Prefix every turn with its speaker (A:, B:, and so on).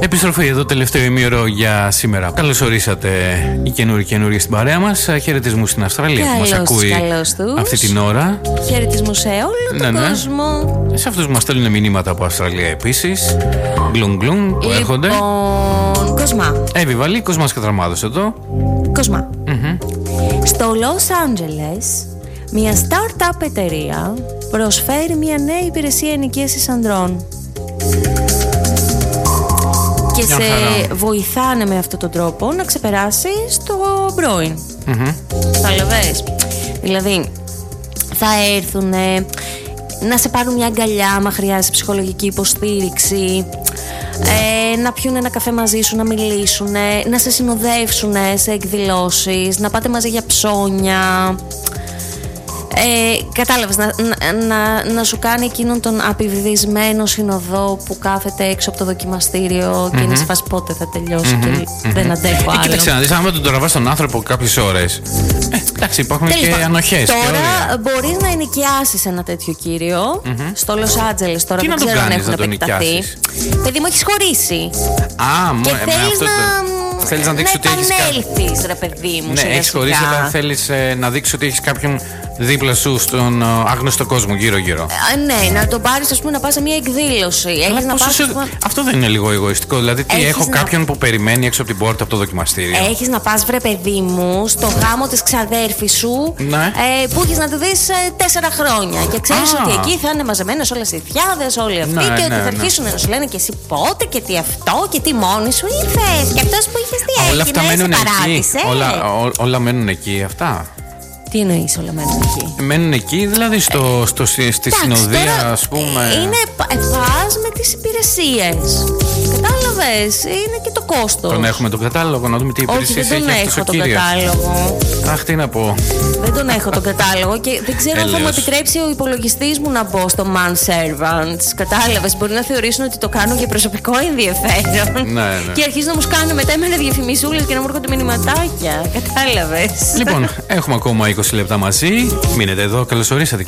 A: Επιστροφή εδώ, τελευταίο ημίωρο για σήμερα. Καλώς ορίσατε οι καινούριοι στην παρέα μας. Χαιρετισμούς στην Αυστραλία που μας ακούει αυτή την ώρα.
B: Χαιρετισμούς σε όλο τον κόσμο.
A: Σε αυτούς που μας στέλνουν μηνύματα από Αυστραλία επίσης. Γκλουμ που έρχονται.
B: Κοσμά.
A: Εύη Κοσμάς Κατραμάδος εδώ.
B: Κοσμά. Στο Los Angeles, μια startup εταιρεία προσφέρει μια νέα υπηρεσία ενοικίασης ανδρών. Και σε βοηθάνε με αυτόν τον τρόπο να ξεπεράσεις το πρώην. Καταλαβες. Δηλαδή, θα έρθουν να σε πάρουν μια αγκαλιά άμα χρειάζεται ψυχολογική υποστήριξη, να πιούν ένα καφέ μαζί σου, να μιλήσουν, να σε συνοδεύσουν σε εκδηλώσεις, να πάτε μαζί για ψώνια. Κατάλαβες, να σου κάνει εκείνον τον απειβδισμένο συνοδό που κάθεται έξω από το δοκιμαστήριο και είναι σε φάση πότε θα τελειώσει και δεν αντέχω άλλο.
A: Κοίταξε να δεις, άμα τον τραβάς τον άνθρωπο κάποιες ώρες, εντάξει, υπάρχουν και ανοχές.
B: Τώρα μπορείς να ενοικιάσεις ένα τέτοιο κύριο στο Los Angeles. Τώρα
A: τι
B: δεν ξέρω αν έχουν επεκταθεί. Παιδί μου, έχεις χωρίσει. Και
A: θέλεις να δείξεις ότι έχεις
B: επανέλθεις, ρε παιδί μου.
A: Ναι, έχεις χωρίσει, αλλά θέλεις να δείξεις ότι έχεις κάποιον δίπλα σου στον άγνωστο κόσμο γύρω-γύρω.
B: Ναι, να τον πάρεις, ας πούμε, να πας σε μια εκδήλωση.
A: Αυτό δεν είναι λίγο εγωιστικό? Δηλαδή, έχω κάποιον που περιμένει έξω από την πόρτα από το δοκιμαστήριο.
B: Έχεις να πας, βρε παιδί μου, στο γάμο της ξαδέρφης σου, που έχεις να τη δεις 4 χρόνια. Και ξέρεις ότι εκεί θα είναι μαζεμένες όλες οι θιάδες, όλοι αυτοί, και ότι θα αρχίσουν να σου λένε και εσύ πότε και τι αυτό και τι μόνη σου ήρθες. Και αυτός που είχες τι έγινε.
A: Όλα αυτά μένουν εκεί. Όλα μένουν εκεί αυτά.
B: Τι εννοείς όλα μένουν εκεί?
A: Μένουν εκεί, δηλαδή στη συνοδεία, ας πούμε.
B: Είναι πας με τις υπηρεσίες. Κατάλαβες, είναι και το κόστος.
A: Τον έχουμε τον κατάλογο, να δούμε τι υπηρεσίες έχει αυτός ο κύριος.
B: Δεν τον έχω τον κατάλογο.
A: Αχ, τι να πω.
B: Δεν τον έχω τον κατάλογο και δεν ξέρω αν θα μου επιτρέψει ο υπολογιστής μου να μπω στο Man Servants. Κατάλαβες, μπορεί να θεωρήσουν ότι το κάνω για προσωπικό ενδιαφέρον.
A: Ναι.
B: Και αρχίζουν να μου κάνουν μετά εμένα διαφημισούλες και να μου έρχονται μηνυματάκια. Κατάλαβες.
A: Λοιπόν, έχουμε ακόμα 20 λεπτά μαζί. Μείνετε εδώ, καλώς ορίσατε.